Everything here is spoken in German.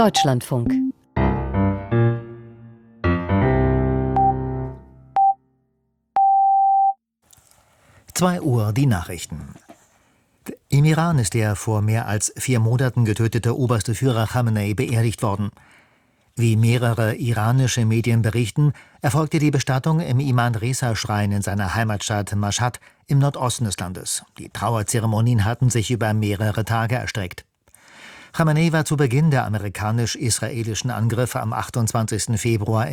Deutschlandfunk. Uhr die Nachrichten. Im Iran ist der vor mehr als 4 Monaten getötete oberste Führer Khamenei beerdigt worden. Wie mehrere iranische Medien berichten, erfolgte die Bestattung im Imam-Reza-Schrein in seiner Heimatstadt Mashhad im Nordosten des Landes. Die Trauerzeremonien hatten sich über mehrere Tage erstreckt. Khamenei war zu Beginn der amerikanisch-israelischen Angriffe am 28. Februar